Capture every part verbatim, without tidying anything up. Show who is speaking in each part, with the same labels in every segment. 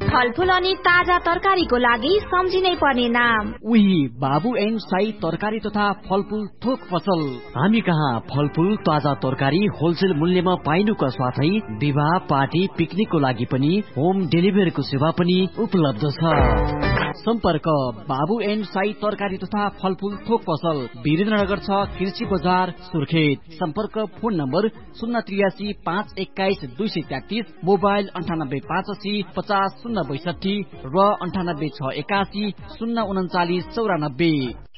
Speaker 1: फलफूल अनि ताजा तरकारीको लागि सम्झिनै पर्ने नाम।
Speaker 2: उही बाबु एन्ड साई तरकारी तथा फलफूल थोक पसल। हामी कहाँ फलफूल ताजा तरकारी होलसेल मूल्यमा पाइनुका साथै विवाह पार्टी पिकनिकको लागि पनि होम डेलिभरीको सेवा पनि उपलब्ध छ। सम्पर्क बाबु एन्ड साई तरकारी तथा फलफूल थोक पसल, वीरेन्द्रनगर छ, कृषि बजार, सुर्खेत। सम्पर्क फोन नम्बर शून्य त्रियासी पाँच एक्काइस दुई सय तेत्तिस, मोबाइल अन्ठानब्बे पाँच असी पचास शून्य बैसठी र अन्ठानब्बे छ एकासी शून्य उन्चालिस चौरानब्बे।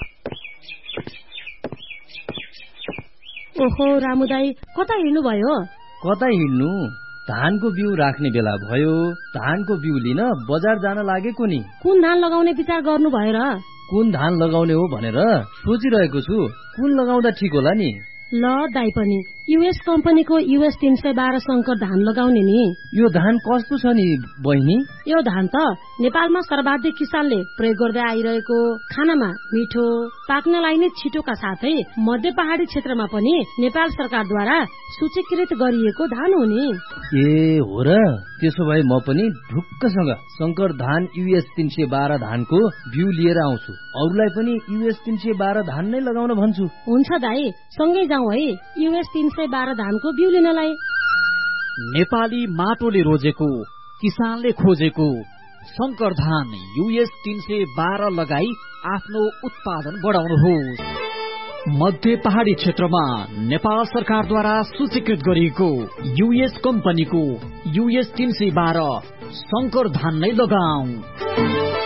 Speaker 3: ओहो रामु दाई, कता हिँड्नु भयो?
Speaker 4: कता हिँड्नु, धानको बिउ राख्ने बेला भयो। धानको बिउ लिन बजार जान लागेको नि।
Speaker 3: कुन धान लगाउने विचार गर्नु भयो र?
Speaker 4: कुन धान लगाउने हो भनेर सोचिरहेको छु। कुन लगाउँदा ठिक होला नि?
Speaker 3: ल दाई पनि युएस कम्पनीको युएस तीन सय बाह्र शंकर धान लगाउने नि।
Speaker 4: यो धान कस्तो छ नि बहिनी?
Speaker 3: यो धान त नेपालमा सर्वाधिक किसानले प्रयोग गर्दै आइरहेको, खानामा मिठो, पाक्नलाई नै छिटोका साथै मध्य पहाडी क्षेत्रमा पनि नेपाल सरकारद्वारा सूचीकृत गरिएको धान हो नि।
Speaker 4: ए हो र, त्यसो भए म पनि ढुक्कसँग शंकर धान युएस तीन सय बाह्र धानको बिउ लिएर आउँछु। अरूलाई पनि युएस तीन सय बाह्र धान नै लगाउन भन्छु।
Speaker 3: हुन्छ दाई, सँगै जाउँ है युएस तीन सय बाह्र धानको बिउ लिनलाई।
Speaker 2: नेपाली माटोले रोजेको, किसानले खोजेको शंकर धान युएस तीन सय बाह्र लगाई आफ्नो उत्पादन बढाउनुहोस्। मध्य पहाडी क्षेत्रमा नेपाल सरकारद्वारा सूचीकृत गरिएको युएस कम्पनीको युएस तीन सय बाह्र शंकर धान नै लगाऊ।